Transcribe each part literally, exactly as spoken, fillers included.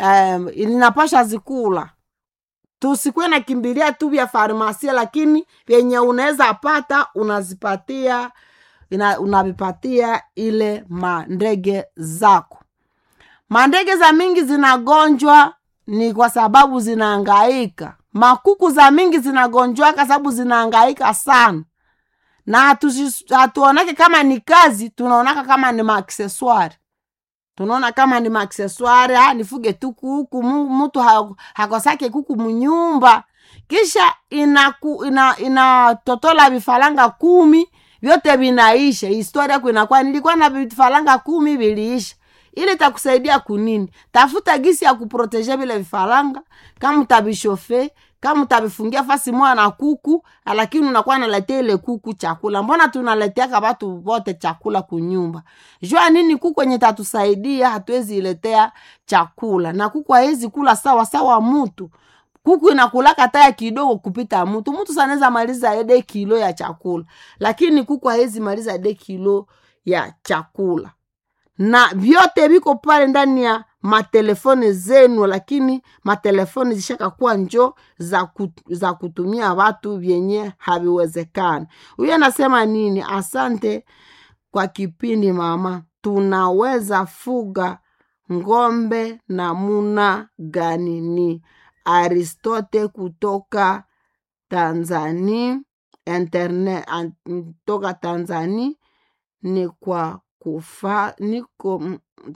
um, inapasha zikula. Tusikuwe na kimbilia tu vya farmasia, lakini vyenye unaweza pata unazipatia, ina, unavipatia ile mandege zako. Mandege za mingi zinagonjwa ni kwa sababu zinahangaika. Makuku za mingi zinagonjwa kwa sababu zinahangaika sana. Na hatu, hatuonake kama ni kazi, tunaonaka kama ni maakseswari. Tunaona kama ni maakseswari, ha, nifuge tu kuku, mtu hakosake kuku mnyumba. Kisha inaku, ina, ina totola vifalanga kumi, vyote vinaisha. Historia kuinakuwa, nilikuwa na vifalanga kumi viliisha. Ile takusaidia kunini? Tafuta gisi ya kuproteje vile vifalanga. Kama utabishofe, kama utabifungia fasi moja na kuku, lakini unakuwa naletea ile kuku chakula. Mbona tunaletea kwa watu wote chakula kunyumba? Jua nini kuku yenye tatusaidia, hatuwezi iletea chakula. Na kuku haiwezi kula sawa sawa mtu. Kuku inakulaka taya kidogo kupita mtu. Mtu sanaweza maliza ede kilo ya chakula. Lakini kuku haiwezi maliza ede kilo ya chakula. Na vyote viko pale ndani ya matelefoni zenu, lakini matelefoni zishaka kuwa njo za, kut, za kutumia watu vyenye haviwezekani. Huyo anasema nini? Asante kwa kipindi mama. Tunaweza fuga ngombe namuna gani? Ni Aristote kutoka Tanzania, internet kutoka Tanzania. Ni kwa kufa niko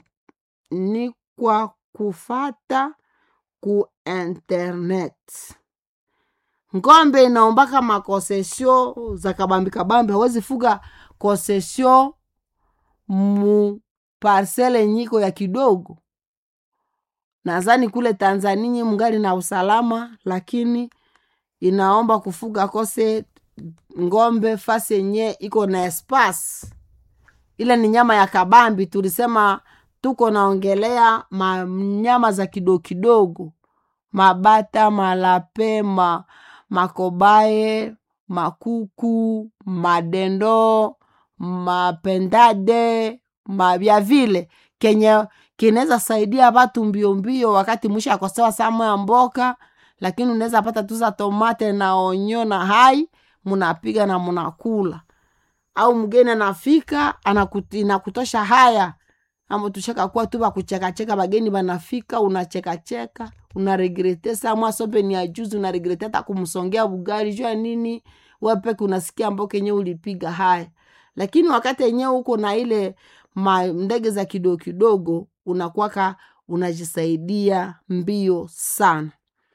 ni kwa kufata ku internet. Ngombe inaombaka makosesio za kabambi kabambi. Hawezi fuga kosesio mu parcele nyiko ya kidogo. Nadhani kule Tanzania mungali na usalama, lakini inaomba kufuga kose ngombe fasi yenye iko na espace. Ile ni nyama ya kabambi. Tulisema tuko naongelea ma nyama za kidogo kidogo. Mabata, malape, ma, makobaye, makuku, madendo, mapendade, mabia vile. Kenye kineza saidia watu mbio mbio wakati mwisho akosewa samu ya mboka. Lakini unaweza pata tuza tomate na onyo na hai, munapiga na munakula. Au mgeni anafika, anakutosha haya. Amo tushaka kuwa tuba kucheka cheka, bageni banafika, unacheka cheka, unaregrete samwa sope ni ajuzi, unaregrete hata kumusongea bugari, jua nini, wepeke unasikia mboke nye ulipiga haya. Lakini wakati yenye uko na ile ndege za kidogo kidogo, unakuwaka unajisaidia mbio sana.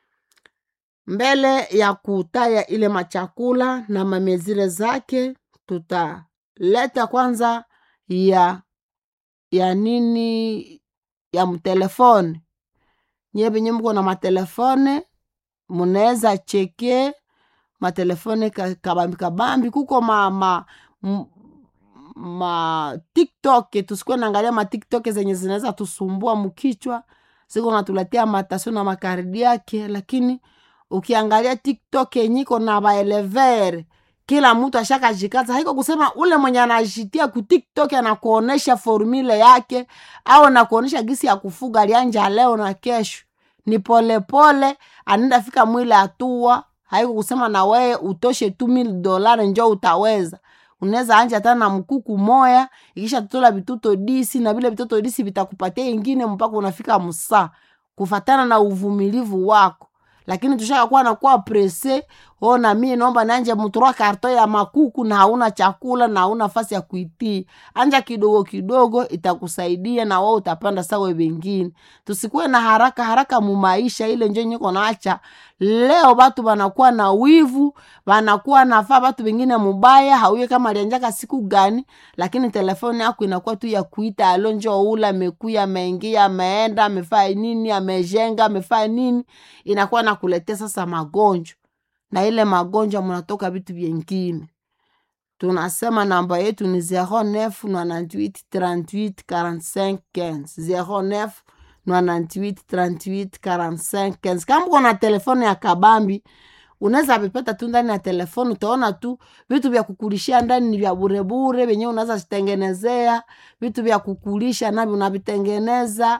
Mbele ya kutaya ile machakula na mamezile zake, tutaleta kwanza ya ya nini ya mtelefone. Nyebe nye mko na matelefone, muneza cheke matelefone kabambi kabambi. Kuko ma, ma, m, ma TikTok, tusikuwe naangalia ma TikTok zenye zinaweza tusumbua mkichwa. Siko natuletea matasio na makaridi yake, lakini ukiangalia TikTok nyiko na baelevere, kila mtu ashaka jikaza. Haiko kusema ule mwenye anajitia ku TikTok anakuonesha formula yake au anakuonesha gisi ya kufuga alianja leo na kesho. Ni pole pole anaenda fika mwile atua. Haiko kusema na wewe utoshe two mil dolari njoo utaweza. Unaweza anja hata na mkuku moya, ikisha tutola bitoto disi, na vile bitoto disi bitakupatia ingine mpaka unafika musa kufatana na uvumilivu wako. Lakini tushaka kuwa na kuwa prese, oh na mie naomba nanje muturua karto ya makuku na hauna chakula na hauna fasi ya kuitii. Anja kidogo kidogo itakusaidia na wao utapanda sawa wengine. Tusikuwe na haraka haraka mu maisha, ile njo nyiko naacha. Leo batu banakuwa na wivu, banakuwa nafaa batu wengine mubaya, hauye kama alianjaka siku gani, lakini telefoni yako inakuwa tu ya kuita alo njoo ula mekuya mengia ameenda amefanya nini amejenga amefanya nini, inakuwa na kuletea sasa magonjwa. Na ile magonjwa mnatoka vitu vingine. Tunasema namba yetu ni zero neuf neuf trente-huit quarante-cinq quinze zero neuf neuf trente-huit quarante-cinq quinze. Kama uko na telefoni ya kabambi, unaweza vipata tu ndani ya telefoni, utaona tu vitu vya kukulishia ndani ni vya bure bure, wenyewe unaweza zitengenezea vitu vya kukulisha navyo unavitengeneza.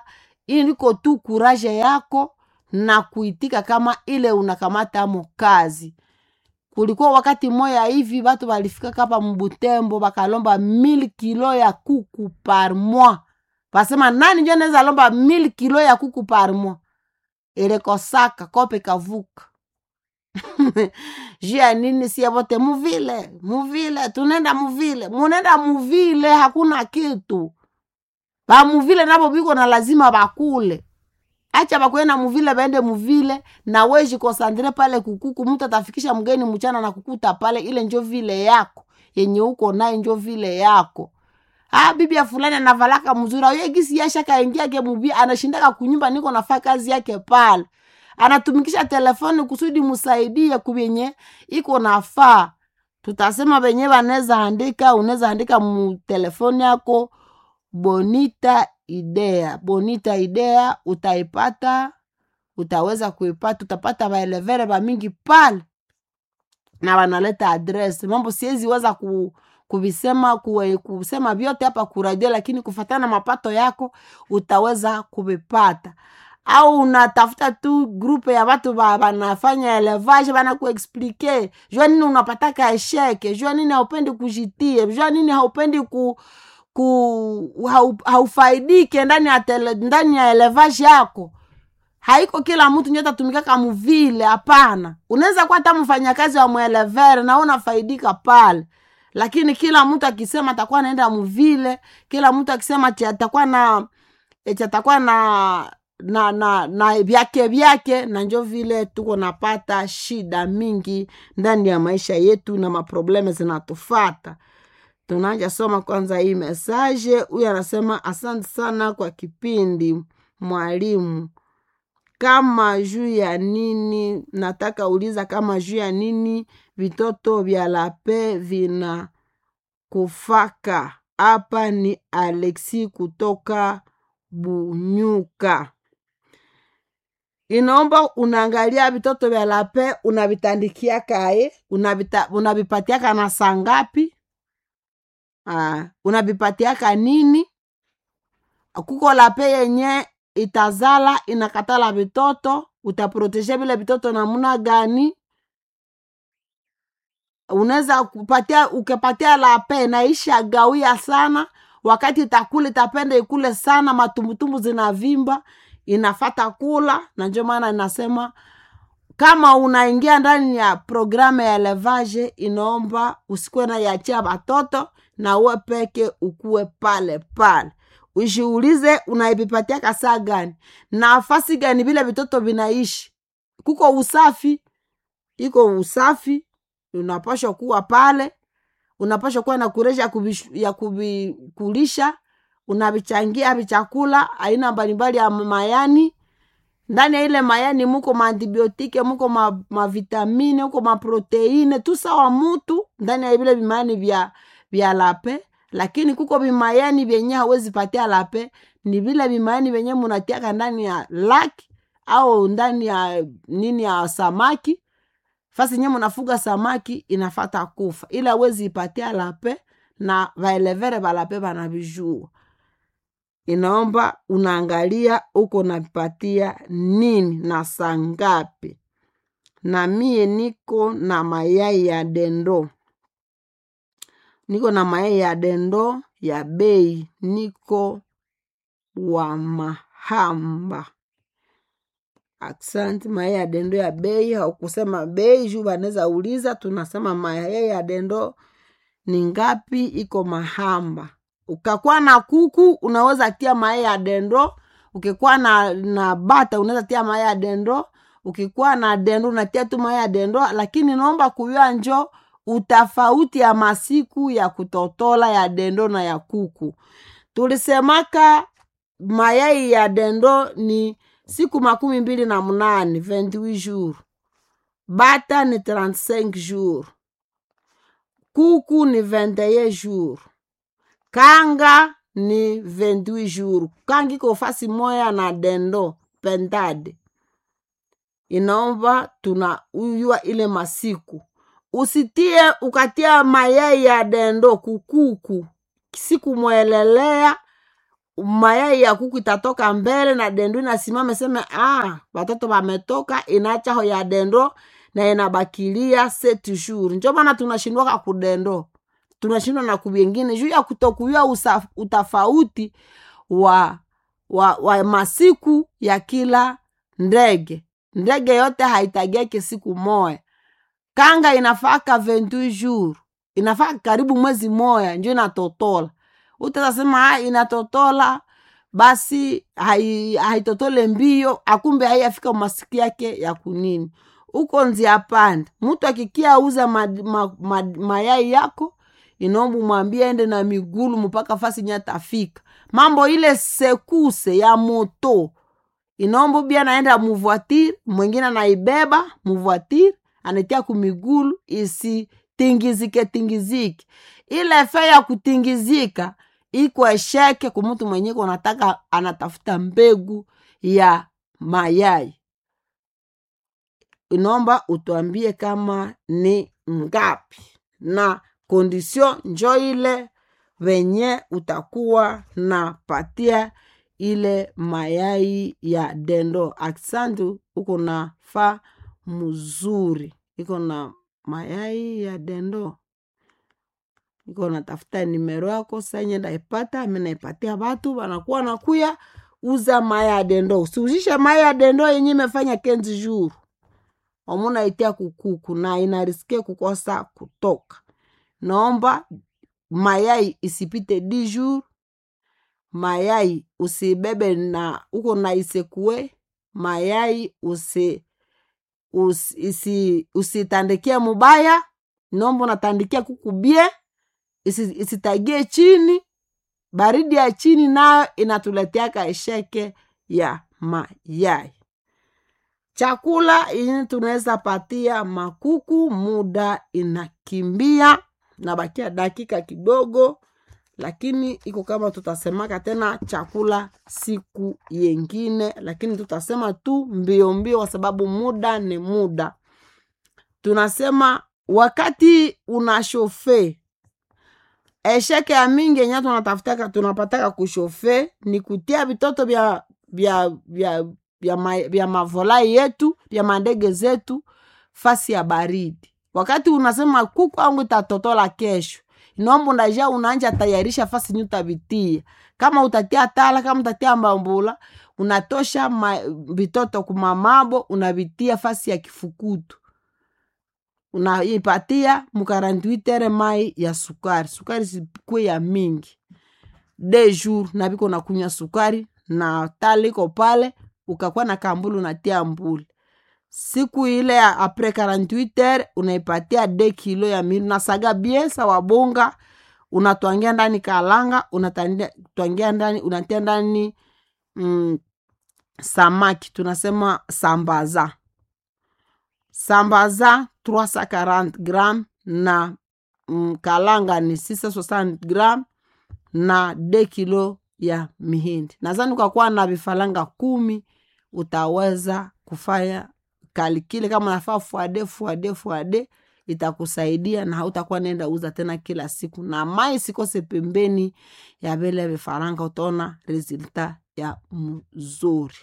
Hii niko tu kuraje yako na kuitika kama ile unakamata mo kazi. Kulikuwa wakati moya hivi watu walifika kapa Mbutembo bakalomba mille kilo ya kuku par mois. Basema nani njo neza lomba mille kilo ya kuku par mois? Ile kosaka kope kavuka. Jia nini siya bote muvile, muvile, tunenda muvile, munenda muvile hakuna kitu. Ba muvile nabo biko na lazima bakule. Acha bakwenda muvile baende muvile na weji konsandre pale kukuku, mtu atafikisha mgeni mchana na kukuta pale, ile njo vile yako. Yenye uko naye njo vile yako. Ah, bibi ya fulani anavalaka mzuri, yeye gisi yasha kaingia ke mubi anashindaka kunyumba niko nafanya kazi yake pale. Anatumikisha telefoni kusudi musaidie kubenye iko nafaa. Tutasema benye baneza andika, uneza andika mu telefoni yako Bonita Idea. Bonita Idea utaipata, utaweza kuipata, utapata baelevere ba mingi pale. Na wanaleta address. Mambo siezi weza ku kubisema kuwe, kusema vyote hapa kuradio, lakini kufatana mapato yako utaweza kubipata. Au unatafuta tu grupe ya watu wanafanya elevage, wana kuexplike jua nini unapataka esheke, jua nini haupendi kujitie, jua nini haupendi ku, ku hau, haufaidike ndani ya tele, ndani ya elevage yako. Haiko kila mtu nyota tumika kama vile, hapana. Unaweza kuwa hata mfanyakazi wa mwelevere na unafaidika pale. Lakini kila mtu akisema atakuwa anaenda mvile, kila mtu akisema atakuwa na atakuwa na na na na vyake vyake, na njo vile tuko napata shida mingi ndani ya maisha yetu na maprobleme zinatufata. Tunaanza soma kwanza hii message. Huyu anasema asante sana kwa kipindi mwalimu. Kama juu ya nini, nataka uliza kama juu ya nini vitoto vya lape vina kufaka. Hapa ni Alexi kutoka Bunyuka. Inaomba unaangalia vitoto vya lape, unavitandikia kae, unavita, unavipatiaka na sangapi, uh, unavipatiaka nini. Kuko lape yenye itazala inakatala vitoto, utaproteje vile vitoto namuna gani. Unaweza kupatia, ukepatia lape na isha gawia sana, wakati itakule itapenda ikule sana, matumbutumbu zinavimba, inafata kula. Na ndio maana inasema kama unaingia ndani ya programe ya elevage, inaomba usikuwe na yachia watoto na uwe peke ukue pale pale. Ujiulize unaibipatia kasa gani, nafasi gani vile vitoto vinaishi. Kuko usafi, iko usafi, unapaswa kuwa pale, unapaswa kuwa na kuresha ya kubikulisha, unabichangia bichakula aina mbalimbali ya mayani. Ndani ya ile mayani muko ma antibiotike, muko ma, ma vitamine, muko ma proteine, tu sawa mutu ndani ya vile vimayani vya vya lape. Lakini kuko bimayani vyenye hawezi patia lape, ni vile bimayani vyenye munatiaka ndani ya laki au ndani ya nini ya samaki. Fasi nye munafuga samaki inafata kufa, ila hawezi patia lape na vaelevere valape vanavijua. Inaomba unaangalia uko napatia nini na sangapi. Na mie niko na mayai ya dendo. Niko na mayai ya dendo ya bei, niko wa Mahamba. Aksanti. Mayai ya dendo ya bei, haukusema bei juu baneza uliza, tunasema mayai ya dendo ni ngapi, iko Mahamba. Ukakuwa na kuku unaweza tia mayai ya dendo, ukikuwa na na bata unaweza tia mayai ya dendo, ukikuwa na dendo unatia tu mayai ya dendo. Lakini naomba kujua njo utafauti ya masiku ya kutotola ya dendo na ya kuku. Tulisemaka mayai ya dendo ni siku makumi mbili na munane, vingt-huit jours. Bata ni trente-cinq jours. Kuku ni vingt et un jours. Kanga ni vingt-huit jours. Kangi ko fasi moya na dendo pentade. Inaomba tuna uyua ile masiku. Usitie ukatia mayai ya dendo kukuku siku mwelelea, mayai ya kuku itatoka mbele na dendo inasimama sema ah watoto wametoka, inaacha ho ya dendo na inabakilia seti jours. Ndio maana tunashindwa ku dendo. Tunashindwa na kubingine juu ya kutokujua utafauti wa wa, wa masiku ya kila ndege. Ndege yote haitageke siku moja. Kanga inafaka vingt-huit jours. Inafaka karibu mwezi moja ndio inatotola. Utasema ha inatotola basi haitotole mbio, akumbe haiyafika masiku yake ya kunini. Uko nzia panda. Mtu akikia uza ma, ma, ma, mayai yako, inombu mwambie ende na migulu mpaka fasi nyata fika. Mambo ile sekuse ya moto. Inombu bia naenda muvuatiri, mwingine naibeba muvuatiri, anatia kumigulu isi tingizike tingizike. Ile fe ya kutingizika iko esheke kwa mtu mwenye unataka anatafuta mbegu ya mayai. Inomba utuambie kama ni ngapi na kondisyon njo ile venye utakuwa na patia ile mayai ya dendo. Aksandu uko na fa mzuri. Iko na mayai ya dendo. Iko na tafuta nimero yako senye ndaipata, mimi naipatia watu wanakuwa nakuya uza mayai ya dendo. Usiuzishe mayai ya dendo yenye imefanya quinze jours. Omuna itia kukuku na inarisike kukosa kutoka. Naomba mayai isipite dix jours. Mayai usibebe na uko na isekue. Mayai usi usi isi, usitandikia mubaya. Naomba unatandikia kuku bie. Isi, isitagie chini. Baridi ya chini nayo inatuletea kaesheke ya mayai. Chakula ini tunaweza patia makuku, muda inakimbia na bakia dakika kidogo, lakini iko kama tutasemaka tena chakula siku yengine, lakini tutasema tu mbio mbio kwa sababu muda ni muda. Tunasema wakati unashofe, esheke ya mingi yenye tunatafutaka tunapataka kushofe ni kutia vitoto vya vya vya vya, ma, vya mavolai yetu, vya mandege zetu fasi ya baridi. Wakati unasema kuku wangu itatotola kesho, inombo ndaja unaanja tayarisha fasi nyuta vitia. Kama utatia tala, kama utatia mbambula, unatosha ma, vitoto kumamabo, unavitia fasi ya kifukutu. Unaipatia mukaranduitere mai ya sukari. Sukari sikwe ya mingi. De jour na biko nakunya sukari na taliko pale ukakuwa na kambulu unatia mbuli. Siku ile ya apres quarante-huit heures unaipatia deux kilo ya miru na saga biesa wabonga, unatuangia ndani kalanga, unatuangia ndani unatia ndani mm, samaki tunasema sambaza. Sambaza trois cent quarante grammes na mm, kalanga ni six cent soixante grammes na deux kilo ya mihindi. Nazani ukakuwa na vifalanga kumi utaweza kufanya kalikile kama nafaa fuade fuade fuade itakusaidia na hautakuwa nenda uza tena kila siku, na mai sikose pembeni ya vile vifaranga utaona resulta ya mzuri.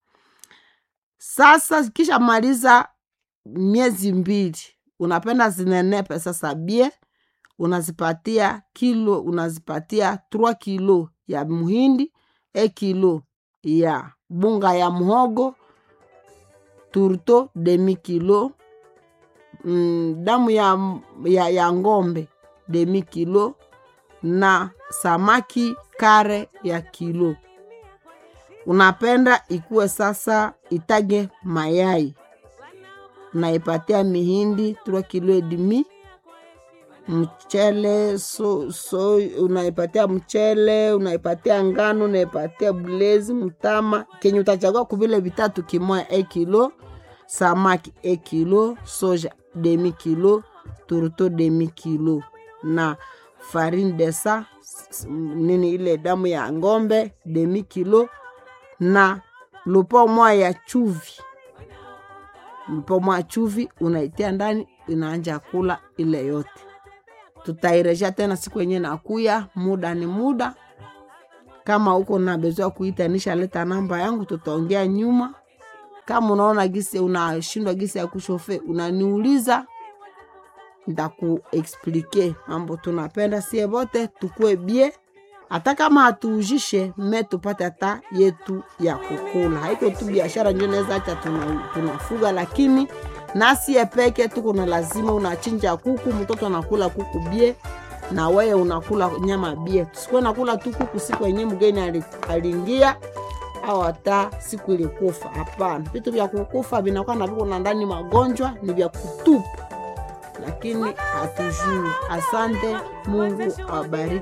Sasa kisha maliza miezi mbili unapenda zinenepe sasa bie unazipatia kilo unazipatia trois kilo ya muhindi, e kilo ya bunga ya muhogo, turto demi kilo, mm, damu ya, ya, ya ngombe demi kilo na samaki kare ya kilo. Unapenda ikuwe sasa itage mayai. Unaipatia mihindi trois kilo et demi, mchele so, so unaipatia mchele, unaipatia ngano, unaipatia blaze, mtama, kenye utachagua kubile vitatu kimoya e kilo, samaki e kilo, soja demi kilo, turto demi kilo na farine desa nini ile damu ya ngombe demi kilo na lupo moja ya chuvi. Lupo moja chuvi unaitia ndani, inaanja kula ile yote. Tutairejesha tena siku yenye nakuya, muda ni muda. Kama uko na besoin kuita nisha leta namba yangu, tutaongea nyuma. Kama unaona gisi unashindwa gisi ya kushofe, unaniuliza, ndaku explique. Mambo tunapenda sie bote tukue bie. Hata kama hatujishe, me tupate hata yetu ya kukula. Haiko tu biashara ndio naweza acha tunafuga, lakini nasi epeke tuko na lazima unachinja kuku, mtoto anakula kuku bie na wewe unakula nyama bie. Tusikuwe nakula tu kuku siku yenyewe mgeni aliingia au hata siku ile kufa. Hapana. Vitu vya kukufa vinakuwa na viko na ndani magonjwa, ni vya kutupa. Lakini hatujui. Asante, Mungu awabariki.